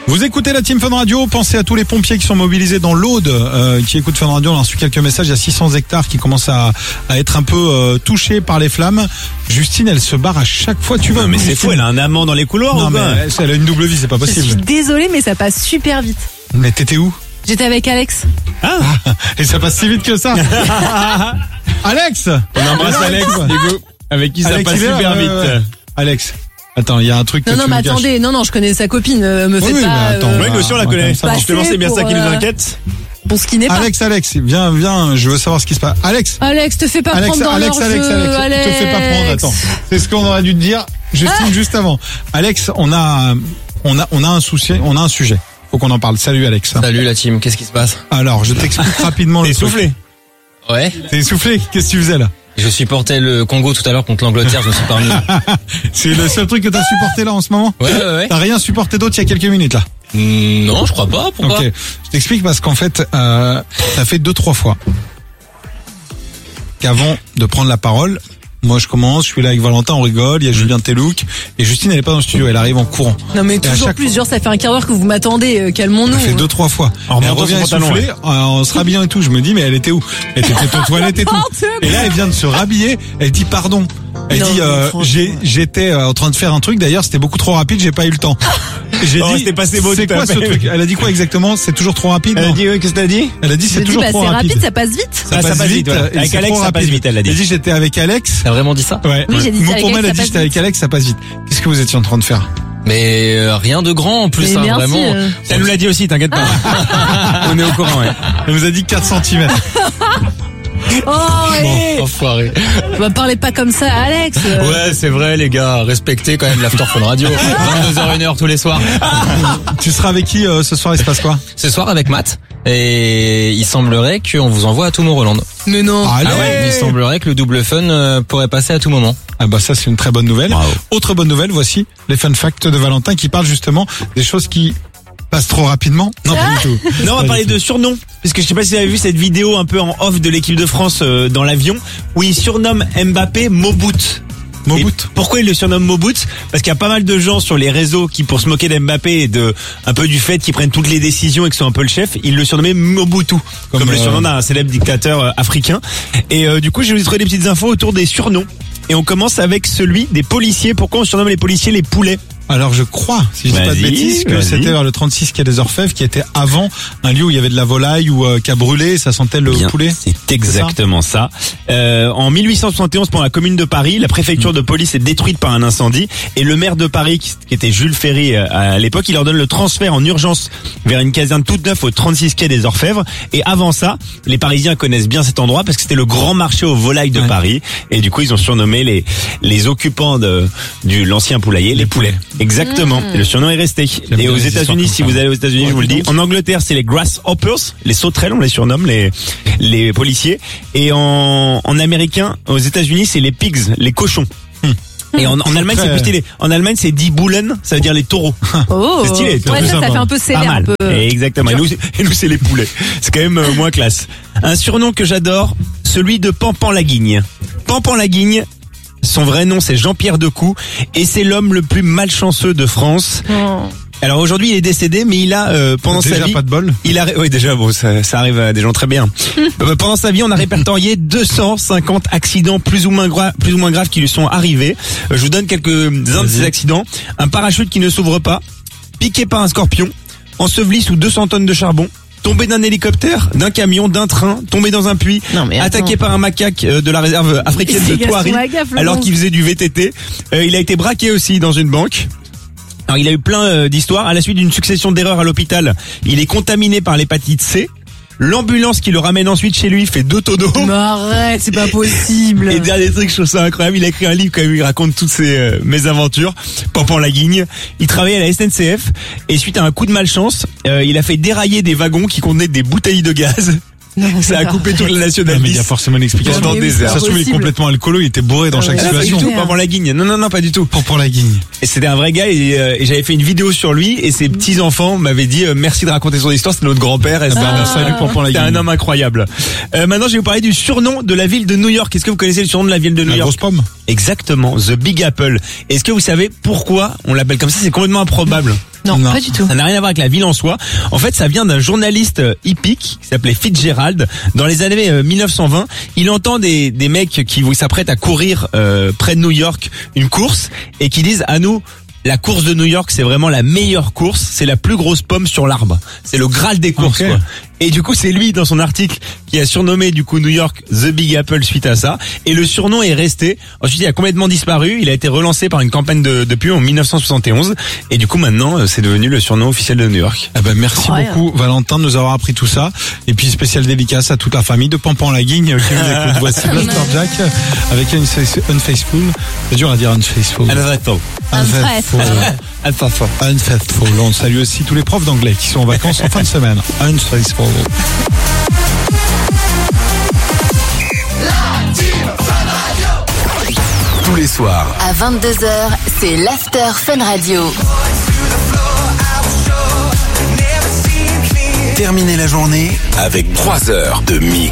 Vous écoutez la Team Fun Radio, pensez à tous les pompiers qui sont mobilisés dans l'Aude, qui écoutent Fun Radio. On a reçu quelques messages, il y a 600 hectares qui commencent à être un peu touchés par les flammes. Justine, elle se barre à chaque fois, tu vois. Non mais c'est fou, elle a un amant dans les couloirs non, ou quoi? mais elle a une double vie, c'est pas Je possible. suis désolée, mais ça passe super vite. Mais t'étais où? J'étais avec Alex. Et ça passe si vite que ça. Alex! On embrasse Alex, du coup, avec qui ça Alex, passe il est là, super vite. Alex, attends, il y a un truc que Non, tu mais me caches. attendez, non, je connais sa copine, me Oui, faites mais pas... attends, Oui, nous aussi on la connaît. ça va. Justement, c'est bien ça qui nous Pour, inquiète. Pour ce qui n'est pas. Alex, viens, je veux savoir ce qui se passe. Alex, Te fais pas prendre dans leur jeu, Alex, te fais pas prendre, attends. C'est ce qu'on aurait dû te dire, Justine, juste avant. Alex, on a un souci, on a un sujet. Faut qu'on en parle. Salut Alex. Salut la team, qu'est-ce qui se passe? Alors, je t'explique rapidement le T'es truc. soufflé. Ouais, T'es essoufflé? Qu'est-ce que tu faisais là? je supportais le Congo tout à l'heure contre l'Angleterre, je me suis pas remis. C'est le seul truc que t'as supporté là en ce moment? Ouais. T'as rien supporté d'autre il y a quelques minutes là? Non, je crois pas, pourquoi? Ok, je t'explique parce qu'en fait, ça fait 2-3 fois qu'avant de prendre la parole, moi je commence, je suis là avec Valentin, on rigole, il y a Julien Telouk et Justine elle est pas dans le studio, elle arrive en courant. Non, mais Et à toujours chaque plus, genre, ça fait un quart d'heure que vous m'attendez, calmons-nous. Ça fait 2-3 fois. En Elle remontant revient son pantalon, essoufflée, en se rhabillant et tout. Je me dis, mais elle était où? Elle était peut-être aux toilettes et tout. N'importe Et là, elle vient de se rhabiller. Elle dit pardon. Elle Non, dit, mais franchement. j'étais en train de faire un truc. D'ailleurs, c'était beaucoup trop rapide. J'ai pas eu le temps. Et j'ai Oh, dit, c'était passé beau, c'est tout à quoi ce fait. truc? Elle a dit quoi exactement? C'est toujours trop rapide. Elle a non dit, oui, qu'est-ce que t'as dit? Elle a dit, c'est Je dis, toujours trop c'est rapide, rapide. ça passe vite. Ça passe vite, ouais. et Avec c'est Alex, trop ça passe rapide. vite, elle a dit. Elle dit, j'étais avec Alex. T'as vraiment dit ça? Ouais. Oui, j'ai dit, Moi, avec pour moi, elle a Alex, dit, ça j'étais avec passe Alex, ça passe vite. Qu'est-ce que vous étiez en train de faire? Mais rien de grand en plus, Mais hein, merci, vraiment. Elle nous l'a dit aussi, t'inquiète pas. On est au courant, ouais. Elle nous a dit 4 cm. Oh, ouais. Enfoiré. Bah, parlez pas comme ça, Alex. Ouais, c'est vrai les gars, respectez quand même l'After Fun Radio. 22h, 1h tous les soirs. Tu seras avec qui ce soir? Il se passe quoi? Ce soir avec Matt. Et il semblerait qu'on vous envoie à Tomorrowland. Mais non. Allez. Ah ouais, il semblerait que le double fun pourrait passer à tout moment. Ah bah ça c'est une très bonne nouvelle. Bravo. Autre bonne nouvelle, voici les fun facts de Valentin qui parlent justement des choses qui passent trop rapidement. Non, pas du tout. Non, on va parler de surnoms. Parce que je sais pas si vous avez vu cette vidéo un peu en off de l'équipe de France dans l'avion où il surnomme Mbappé Mobout. Mobout. Et pourquoi il le surnomme Mobout? Parce qu'il y a pas mal de gens sur les réseaux qui, pour se moquer d'Mbappé et de un peu du fait qu'ils prennent toutes les décisions et qu'ils sont un peu le chef, ils le surnommaient Mobutu, comme le surnom d'un célèbre dictateur africain. Et du coup, je vais vous trouver des petites infos autour des surnoms. Et on commence avec celui des policiers. Pourquoi on surnomme les policiers les poulets? Alors je crois, si je dis pas de Vas-y, bêtises, que vas-y. c'était vers le 36 quai des Orfèvres qui était avant un lieu où il y avait de la volaille ou qui a brûlé, ça sentait le Bien, poulet. c'est exactement ça. En 1871, pendant la Commune de Paris, la préfecture de police est détruite par un incendie et le maire de Paris, qui était Jules Ferry à l'époque, il ordonne le transfert en urgence vers une caserne toute neuve au 36 quai des Orfèvres. Et avant ça, les Parisiens connaissent bien cet endroit parce que c'était le grand marché aux volailles de Paris. Et du coup, ils ont surnommé les occupants de l'ancien poulailler les poulets. Exactement. Et le surnom est resté. J'aime Et bien aux les histoires États-Unis, comme si ça. vous allez aux États-Unis, je vous le dis. En Angleterre, c'est les grasshoppers, les sauterelles, on les surnomme, les policiers. Et en américain, aux États-Unis, c'est les pigs, les cochons. Et en Allemagne, c'est plus stylé. En Allemagne, c'est die Bullen, ça veut dire les taureaux. Oh. C'est stylé, Ouais, ça fait un peu Pas sévère, un mal. peu. Exactement. Et nous, c'est les poulets. C'est quand même moins classe. Un surnom que j'adore, celui de Pampan Laguigne. Pampan Laguigne, son vrai nom c'est Jean-Pierre Decou et c'est l'homme le plus malchanceux de France. Oh. Alors aujourd'hui il est décédé mais il a pendant Déjà sa vie pas de bol. oui déjà bon ça arrive à des gens très bien. Pendant sa vie on a répertorié 250 accidents plus ou moins graves qui lui sont arrivés. Je vous donne quelques-uns de ces accidents. Un parachute qui ne s'ouvre pas, piqué par un scorpion, enseveli sous 200 tonnes de charbon, tombé d'un hélicoptère, d'un camion, d'un train, tombé dans un puits, Non, mais attends. attaqué par un macaque de la réserve africaine de C'est Thoiry, Gaston Lagaffe, le alors monstre. qu'il faisait du VTT. Il a été braqué aussi dans une banque. Alors il a eu plein d'histoires. À la suite d'une succession d'erreurs à l'hôpital, il est contaminé par l'hépatite C. L'ambulance qui le ramène ensuite chez lui fait 2 tonneaux. Mais arrête, c'est pas possible. Et dernier truc, je trouve ça incroyable, il a écrit un livre quand même, il raconte toutes ses mésaventures. Pampan Laguigne. Il travaillait à la SNCF et suite à un coup de malchance, il a fait dérailler des wagons qui contenaient des bouteilles de gaz. Non, Ça a coupé toute la Non, nationale mais il y a 10. forcément une explication. Pendant mais oui, des c'est heures. Ça se trouve, il est impossible. complètement alcoolo, il était bourré dans chaque ouais, Ah, pas du situation. tout, Pampan Laguigne. Non, pas du tout. Pour la guigne. Et c'était un vrai gars et j'avais fait une vidéo sur lui et ses petits enfants m'avaient dit merci de raconter son histoire, c'était notre grand-père et Salut Pampan c'était un Laguigne. homme incroyable. Maintenant je vais vous parler du surnom de la ville de New York. Est-ce que vous connaissez le surnom de la ville de New La York? grosse pomme. Exactement, The Big Apple. Est-ce que vous savez pourquoi on l'appelle comme ça? C'est complètement improbable. Non, Non. pas du tout. Ça n'a rien à voir avec la ville en soi. En fait, ça vient d'un journaliste hippique qui s'appelait Fitzgerald. Dans les années 1920, il entend des mecs qui s'apprêtent à courir près de New York une course et qui disent à nous, la course de New York, c'est vraiment la meilleure course. C'est la plus grosse pomme sur l'arbre. C'est le Graal des courses, Ok. quoi. Et du coup, c'est lui, dans son article, qui a surnommé, du coup, New York The Big Apple suite à ça. Et le surnom est resté. Ensuite, il a complètement disparu. Il a été relancé par une campagne de pub en 1971. Et du coup, maintenant, c'est devenu le surnom officiel de New York. Eh ben, merci Incroyable. beaucoup, Valentin, de nous avoir appris tout ça. Et puis, spécial dédicace à toute la famille de Pampan-Laguigne qui nous écoute. Voici Blaster Jack avec Unfaithful. C'est dur à dire Unfaithful. Unfaithful. On salue aussi tous les profs d'anglais qui sont en vacances en fin de semaine. Unfaithful. Tous les soirs, À 22h, c'est l'After Fun Radio. terminez la journée avec 3 heures de mix.